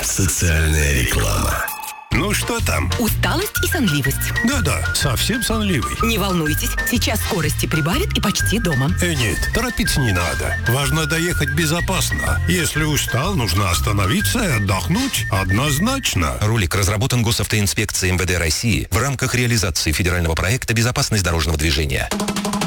Социальная реклама. Ну что там? Усталость и сонливость. Да-да, совсем сонливый. Не волнуйтесь, сейчас скорости прибавит и почти дома. Нет, торопиться не надо. Важно доехать безопасно. Если устал, нужно остановиться и отдохнуть однозначно. Ролик разработан Госавтоинспекцией МВД России в рамках реализации федерального проекта «Безопасность дорожного движения».